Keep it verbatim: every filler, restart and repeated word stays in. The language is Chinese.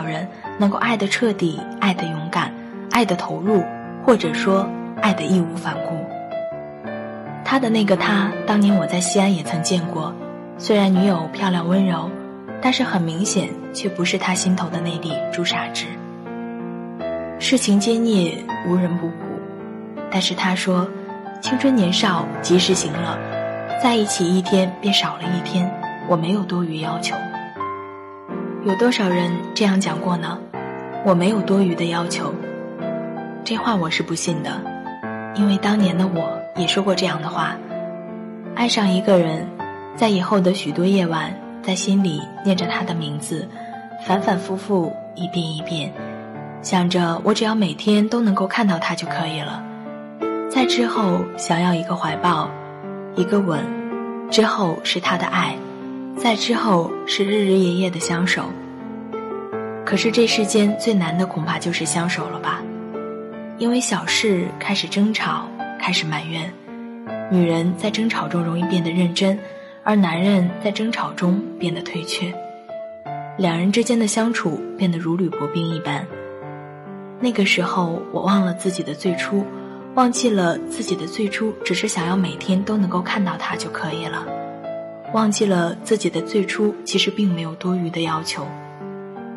人能够爱得彻底，爱得勇敢，爱得投入，或者说爱得义无反顾。他的那个他，当年我在西安也曾见过，虽然女友漂亮温柔，但是很明显却不是他心头的那粒朱砂痣。世情皆孽，无人不苦，但是他说青春年少及时行乐，在一起一天便少了一天，我没有多余要求。有多少人这样讲过呢？我没有多余的要求。这话我是不信的，因为当年的我也说过这样的话。爱上一个人，在以后的许多夜晚，在心里念着他的名字，反反复复，一遍一遍，想着我只要每天都能够看到他就可以了。在之后想要一个怀抱，一个吻，之后是他的爱，在之后是日日夜夜的相守。可是这世间最难的恐怕就是相守了吧，因为小事开始争吵，开始埋怨。女人在争吵中容易变得认真，而男人在争吵中变得退却，两人之间的相处变得如履薄冰一般。那个时候我忘了自己的最初，忘记了自己的最初只是想要每天都能够看到他就可以了，忘记了自己的最初其实并没有多余的要求。